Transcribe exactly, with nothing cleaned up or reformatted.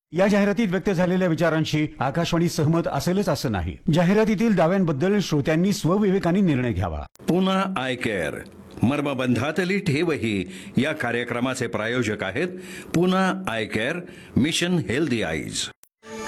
या जाहिरातीत व्यक्त झालेल्या विचारांशी आकाशवाणी सहमत असेलच असं नाही. जाहिरातीतील दाव्यांबद्दल श्रोत्यांनी स्वविवेकाने निर्णय घ्यावा. पुन्हा आय केअर मर्मबंधातली ठेवही या कार्यक्रमाचे प्रायोजक आहेत. पुन्हा I care, mission healthy eyes.